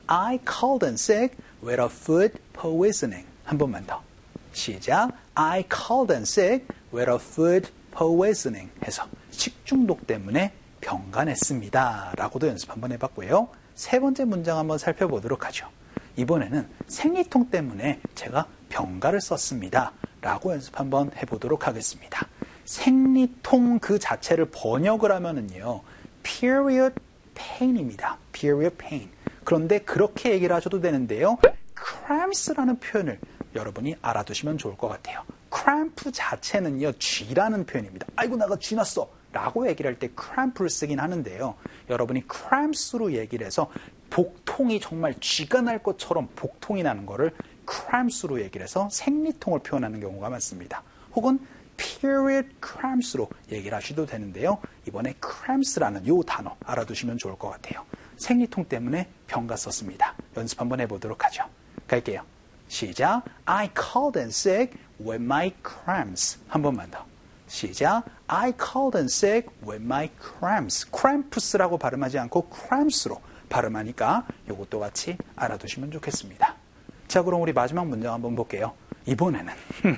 I called in sick with a food poisoning. 한 번만 더. 시작. I called in sick with a food poisoning 해서 식중독 때문에 병간했습니다. 라고도 연습 한번 해봤고요. 세 번째 문장 한번 살펴보도록 하죠. 이번에는 생리통 때문에 제가 병가를 썼습니다. 라고 연습 한번 해보도록 하겠습니다. 생리통 그 자체를 번역을 하면은요. period pain입니다. period pain. 그런데 그렇게 얘기를 하셔도 되는데요. cramps라는 표현을 여러분이 알아두시면 좋을 것 같아요. cramp 자체는요. 쥐라는 표현입니다. 아이고 나가 쥐 났어. 라고 얘기를 할 때 cramp를 쓰긴 하는데요. 여러분이 cramps로 얘기를 해서 복통이 정말 쥐가 날 것처럼 복통이 나는 거를 cramps로 얘기를 해서 생리통을 표현하는 경우가 많습니다. 혹은 period cramps로 얘기를 하셔도 되는데요. 이번에 cramps라는 이 단어 알아두시면 좋을 것 같아요. 생리통 때문에 병가 썼습니다. 연습 한번 해보도록 하죠. 갈게요. 시작. I called in sick with my cramps. 한 번만 더. 시작. I called in sick with my cramps. cramps라고 발음하지 않고 cramps로 발음하니까 이것도 같이 알아두시면 좋겠습니다. 자, 그럼 우리 마지막 문장 한번 볼게요. 이번에는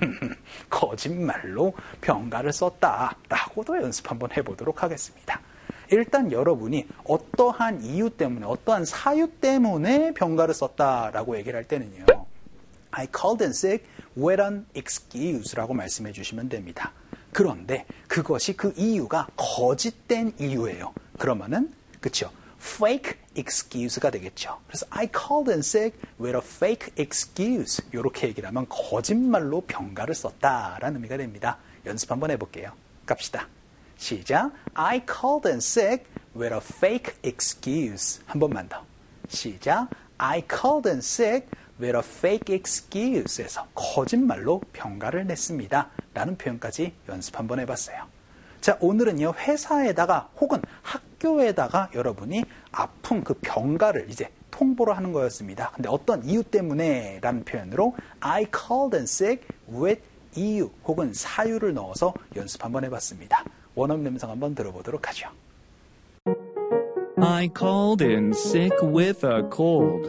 거짓말로 병가를 썼다라고도 연습 한번 해보도록 하겠습니다. 일단 여러분이 어떠한 이유 때문에, 어떠한 사유 때문에 병가를 썼다라고 얘기를 할 때는요. I called in sick with an excuse라고 말씀해 주시면 됩니다. 그런데 그것이 그 이유가 거짓된 이유예요. 그러면은 그렇죠. fake excuse가 되겠죠. 그래서 I called in sick with a fake excuse. 이렇게 얘기를 하면 거짓말로 병가를 썼다라는 의미가 됩니다. 연습 한번 해볼게요. 갑시다. 시작. I called in sick with a fake excuse. 한 번만 더. 시작. I called in sick with a fake excuse 에서 거짓말로 병가를 냈습니다. 라는 표현까지 연습 한번 해봤어요. 자, 오늘은요, 회사에다가 혹은 학교에다가 여러분이 아픈 그 병가를 이제 통보를 하는 거였습니다. 근데 어떤 이유 때문에 라는 표현으로 I called in sick with 이유 혹은 사유를 넣어서 연습 한번 해봤습니다. 원어민 음성 한번 들어보도록 하죠. I called in sick with a cold.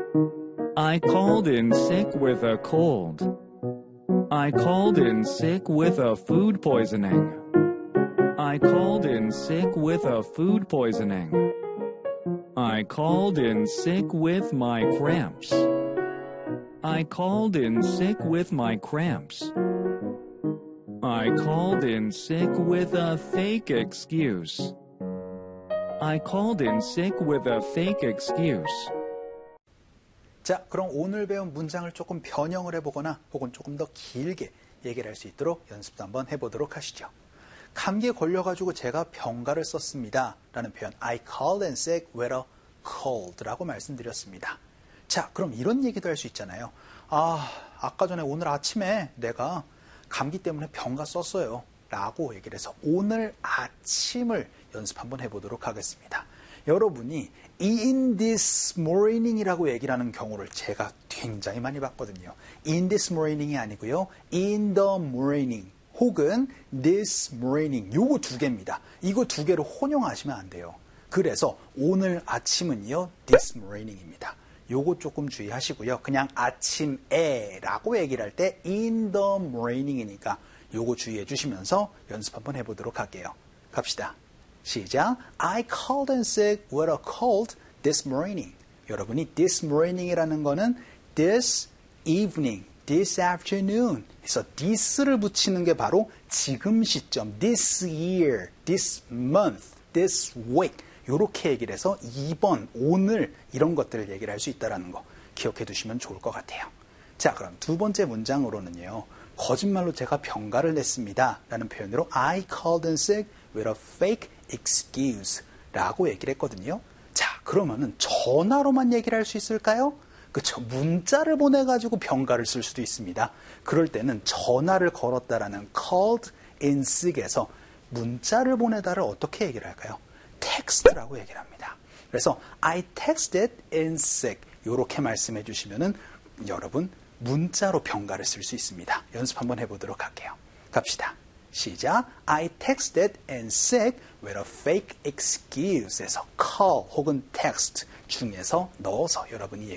I called in sick with a cold. I called in sick with a food poisoning. I called in sick with a food poisoning. I called in sick with my cramps. I called in sick with my cramps. I called in sick with a fake excuse. I called in sick with a fake excuse. 자, 그럼 오늘 배운 문장을 조금 변형을 해보거나 혹은 조금 더 길게 얘기를 할 수 있도록 연습도 한번 해보도록 하시죠. 감기에 걸려가지고 제가 병가를 썼습니다. 라는 표현 I called in sick with a cold 라고 말씀드렸습니다. 자, 그럼 이런 얘기도 할 수 있잖아요. 아까 전에 오늘 아침에 내가 감기 때문에 병가 썼어요. 라고 얘기를 해서 오늘 아침을 연습 한번 해보도록 하겠습니다. 여러분이 in this morning이라고 얘기를 하는 경우를 제가 굉장히 많이 봤거든요. in this morning이 아니고요. in the morning 혹은 this morning 요거 두 개입니다. 이거 두 개로 혼용하시면 안 돼요. 그래서 오늘 아침은요. this morning입니다. 요거 조금 주의하시고요. 그냥 아침에 라고 얘기를 할 때 in the morning이니까 요거 주의해 주시면서 연습 한번 해보도록 할게요. 갑시다. 시작. I called in sick with a cold this morning. 여러분이 this morning이라는 거는 this evening, this afternoon 해서 this를 붙이는 게 바로 지금 시점, this year, this month, this week 이렇게 얘기를 해서 이번, 오늘 이런 것들을 얘기를 할 수 있다는 거 기억해 두시면 좋을 것 같아요. 자, 그럼 두 번째 문장으로는요. 거짓말로 제가 병가를 냈습니다. 라는 표현으로 I called in sick with a fake excuse 라고 얘기를 했거든요. 자, 그러면은 전화로만 얘기를 할 수 있을까요? 그렇죠. 문자를 보내가지고 병가를 쓸 수도 있습니다. 그럴 때는 전화를 걸었다라는 called in sick에서 문자를 보내다를 어떻게 얘기를 할까요? text라고 얘기를 합니다. 그래서 I texted in sick 이렇게 말씀해 주시면은 여러분 문자로 병가를 쓸 수 있습니다. 연습 한번 해보도록 할게요. 갑시다. 시작. I texted and sick with a fake excuse에서 call 혹은 text 중에서 넣어서 여러분이